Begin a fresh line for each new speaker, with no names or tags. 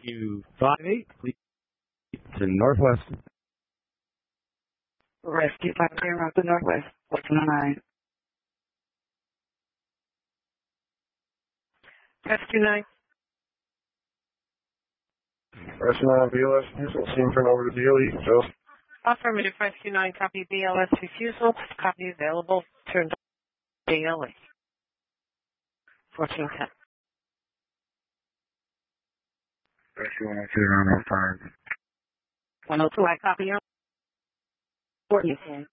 58, please, to Northwest.
Rescue 50 to Northwest, 1409.
Rescue 9.
Rescue 9, BLS, Houston, scene turn over to DLE, just.
Affirmative, Rescue 9, copy BLS refusal. Copy available, turned DLE. 1410.
Rescue 102,
102, I copy you. 1410.